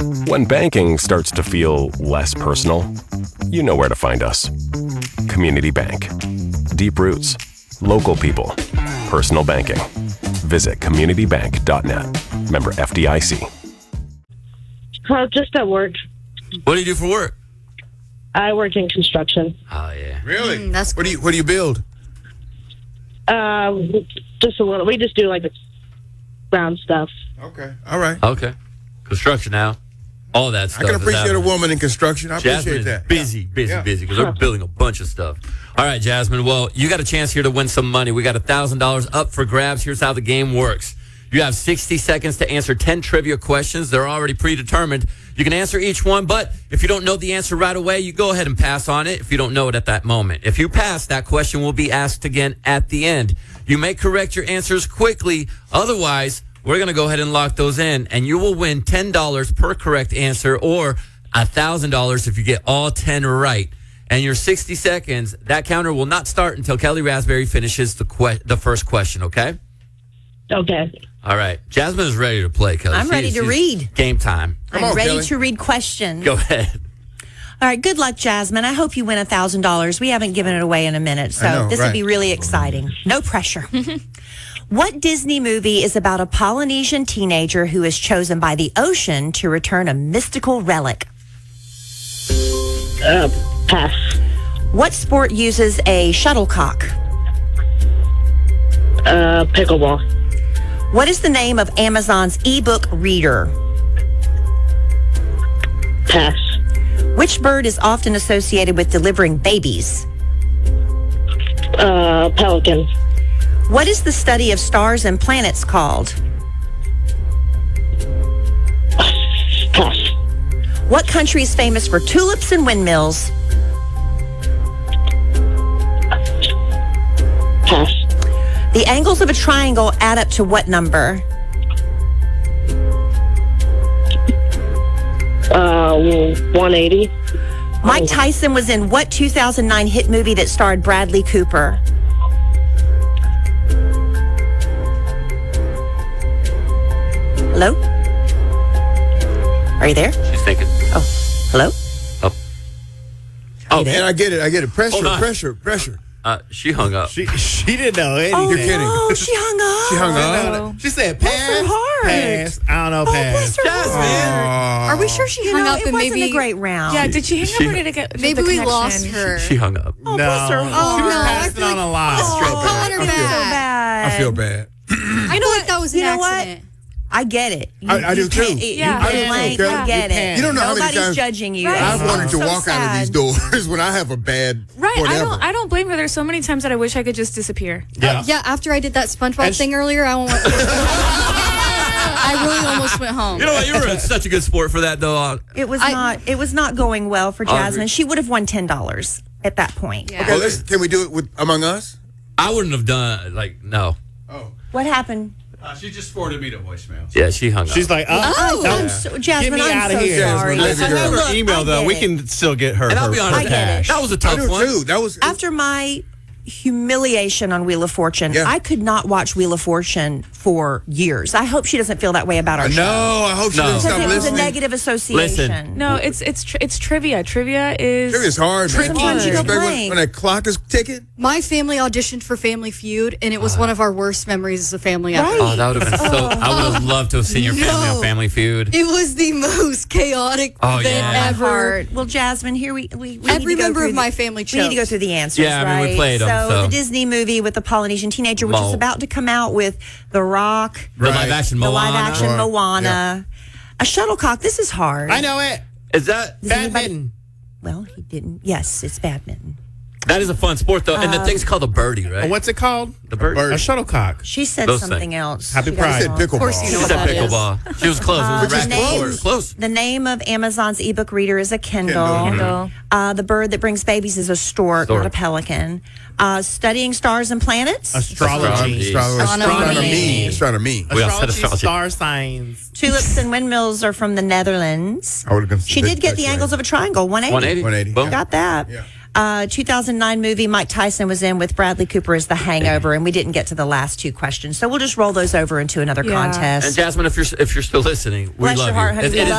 When banking starts to feel less personal, you know where to find us. Community Bank. Deep roots, local people, personal banking. Visit communitybank.net. Member FDIC. Just at work. What do you do for work? I work in construction. Oh, yeah. Really? That's What do you build? Just a little. We just do like the ground stuff. Okay. All right. Okay. Construction now. All that stuff. I can is appreciate a happening. woman in construction. I Jasmine appreciate is that. busy, because they're building a bunch of stuff. All right, Jasmine. Well, you got a chance here to win some money. We got $1,000 up for grabs. Here's how the game works. You have 60 seconds to answer 10 trivia questions. They're already predetermined. You can answer each one, but if you don't know the answer right away, you go ahead and pass on it if you don't know it at that moment. If you pass, that question will be asked again at the end. You may correct your answers quickly. Otherwise, we're going to go ahead and lock those in, and you will win $10 per correct answer or $1,000 if you get all 10 right. And your 60 seconds, that counter will not start until Kelly Raspberry finishes the first question, okay? Okay. All right. Jasmine is ready to play, Kelly. I'm ready to read. Game time. I'm ready Kelly. to read questions. Go ahead. All right, good luck, Jasmine. I hope you win $1,000. We haven't given it away in a minute, so I know, this will right. be really exciting. No pressure. What Disney movie is about a Polynesian teenager who is chosen by the ocean to return a mystical relic? Pass. What sport uses a shuttlecock? Pickleball. What is the name of Amazon's ebook reader? Pass. Which bird is often associated with delivering babies? Pelican. What is the study of stars and planets called? Pass. What country is famous for tulips and windmills? Pass. The angles of a triangle add up to what number? 180. Mike Tyson was in what 2009 hit movie that starred Bradley Cooper? Hello? Are you there? She's thinking. Oh, hello? Oh, And I get it. Pressure, Hold on. pressure. she hung up. She didn't know anything. Oh, You're kidding. no, she hung up. She hung No, up. no. She said Bless pass. her heart. Pass. I don't know, Oh, pass. bless her heart. Are we sure she You hung know, up it and wasn't maybe a great round. Yeah, did she hang She- up or did it get maybe the we connection? lost her? She hung up. Oh, bless her heart. She was no, passing on a lot. Calling her I feel back. bad. I feel bad. I thought that was an You know what? accident. I get it. I do too. Yeah. You blank, Okay. I get it. You don't know how many Nobody's times judging you. Right. I've wanted to So walk out of these sad. doors when I have a bad Right, whatever. I don't blame her. There's so many times that I wish I could just disappear. Yeah. Yeah, after I did that SpongeBob And thing earlier, I really almost went home. You know what? You were such a good sport for that, though. It was not going well for Jasmine. She would have won $10 at that point. Yeah. Okay, can we do it with Among Us? I wouldn't have done, no. Oh. What happened? She just forwarded me to voicemail. Yeah, she hung up. She's like, I'm so, Jasmine, Get me I'm outta so here. sorry. Jasmine, I have Look, her email, I though. get We it. can still get her. and I'll be her honest, get it. that was a I tough do one. too. That was After my humiliation on Wheel of Fortune, Yeah. I could not watch Wheel of Fortune for years. I hope she doesn't feel that way about our show. No, I hope she No. doesn't Because stop it was a listening. negative association. Listen. No, it's trivia. Trivia is It's hard, man. Sometimes you don't Especially blink. when that clock is ticking. My family auditioned for Family Feud, and it was one of our worst memories as a family ever. Oh, that would have been so. I would have loved to have seen your family on Family Feud. It was the most chaotic Oh, thing yeah. ever. Heart. Well, Jasmine, here we need Every to go member through of my family We need to go chose. through the answers, Yeah, I mean, we right? played 'em, so. the Disney movie with the Polynesian teenager, which Mo. is about to come out with The Rock, The Right. live action the Moana. live-action Right. Moana, a shuttlecock. This is hard. I know it. Is that Does anybody- Badminton. Well, he didn't. Yes, it's badminton. that is a fun sport though, and the thing's called a birdie, right? What's it called? The bird. A shuttlecock. She said Those something things. else. Happy She got Pride. it Said wrong. pickleball. Of course you know She what said that is. pickleball. She was close. It was the a racket. name- Close. The name of Amazon's ebook reader is a Kindle. Kindle. The bird that brings babies is a stork, not a pelican. Studying stars and planets. Astrology. Astronomy. We all said astrology. Star signs. Tulips and windmills are from the Netherlands. I would've considered She did get the that angles of a triangle, 180. 180. 180. Boom. Got that. Yeah. 2009 movie Mike Tyson was in with Bradley Cooper as The Hangover, and we didn't get to the last two questions. So we'll just roll those over into another Yeah. contest. And Jasmine, if you're still listening, we Bless love your heart, you. honey. It We is